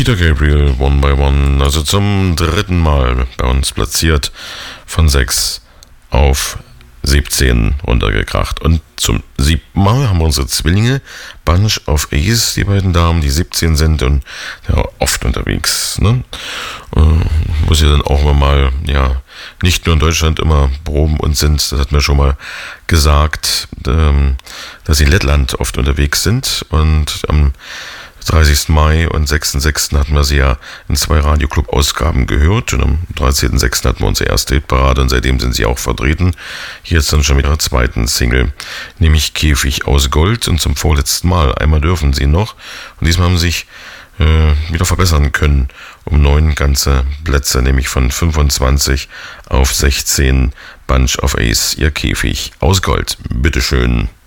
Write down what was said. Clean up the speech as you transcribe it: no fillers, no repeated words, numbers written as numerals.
Peter Gabriel, One by One, also zum dritten Mal bei uns platziert, von 6 auf 17 runtergekracht. Und zum 7. Mal haben wir unsere Zwillinge, Bunch of Ace, die beiden Damen, die 17 sind und ja, oft unterwegs. Ne? Muss ja dann auch immer mal, ja, nicht nur in Deutschland immer proben und sind, das hat mir schon mal gesagt, dass sie in Lettland oft unterwegs sind und am 30. Mai und 6.6. hatten wir sie ja in 2 Radioclub-Ausgaben gehört und am 13.6. hatten wir unsere erste Hitparade und seitdem sind sie auch vertreten. Hier ist dann schon mit ihrer zweiten Single, nämlich Käfig aus Gold, und zum vorletzten Mal. Einmal dürfen sie noch und diesmal haben sie sich wieder verbessern können um 9 ganze Plätze, nämlich von 25 auf 16. Bunch of Ace, ihr Käfig aus Gold. Bitteschön.